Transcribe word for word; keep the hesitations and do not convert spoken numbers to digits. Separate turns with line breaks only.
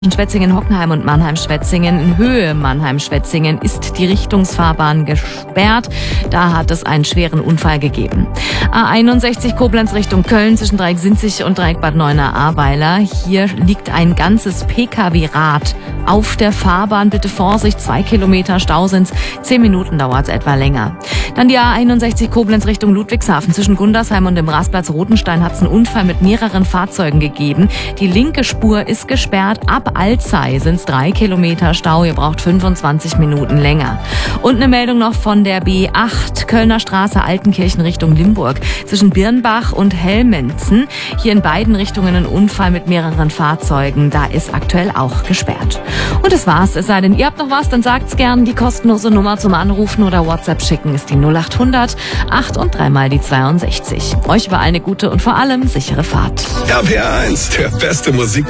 Schwetzingen, Hockenheim und Mannheim-Schwetzingen. In Höhe Mannheim-Schwetzingen ist die Richtungsfahrbahn gesperrt. Da hat es einen schweren Unfall gegeben. A einundsechzig Koblenz Richtung Köln zwischen Dreieck Sinzig und Dreieck Bad Neuenahr-Ahrweiler. Hier liegt ein ganzes P K W-Rad auf der Fahrbahn. Bitte Vorsicht, zwei Kilometer Stau sind's. Zehn Minuten dauert's etwa länger. Dann die A einundsechzig Koblenz Richtung Ludwigshafen. Zwischen Gundersheim und dem Rastplatz Rotenstein hat's einen Unfall mit mehreren Fahrzeugen gegeben. Die linke Spur ist gesperrt. Ab Alzey sind's drei Kilometer Stau. Ihr braucht fünfundzwanzig Minuten länger. Und eine Meldung noch von der B acht, Kölner Straße, Altenkirchen Richtung Limburg. Zwischen Birnbach und Hellmenzen. Hier in beiden Richtungen ein Unfall mit mehreren Fahrzeugen. Da ist aktuell auch gesperrt. Und das war's. Es sei denn, ihr habt noch was, dann sagt's gern. Die kostenlose Nummer zum Anrufen oder WhatsApp schicken ist die null acht hundert acht und dreimal die zweiundsechzig. Euch war eine gute und vor allem sichere Fahrt.
R P R eins, der beste Musik.